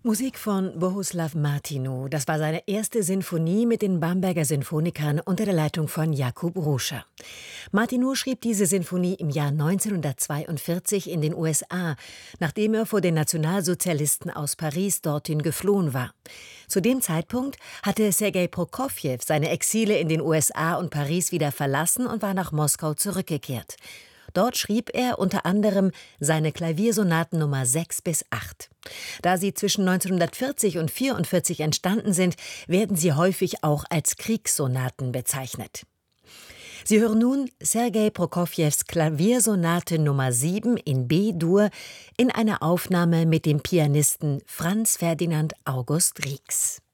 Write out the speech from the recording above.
Musik von Bohuslav Martinu. Das war seine erste Sinfonie mit den Bamberger Sinfonikern unter der Leitung von Jakub Ruscha. Martinu schrieb diese Sinfonie im Jahr 1942 in den USA, nachdem er vor den Nationalsozialisten aus Paris dorthin geflohen war. Zu dem Zeitpunkt hatte Sergei Prokofjew seine Exile in den USA und Paris wieder verlassen und war nach Moskau zurückgekehrt. Dort schrieb er unter anderem seine Klaviersonaten Nummer 6 bis 8. Da sie zwischen 1940 und 1944 entstanden sind, werden sie häufig auch als Kriegssonaten bezeichnet. Sie hören nun Sergei Prokofjews Klaviersonate Nummer 7 in B-Dur in einer Aufnahme mit dem Pianisten Franz Ferdinand August Ries.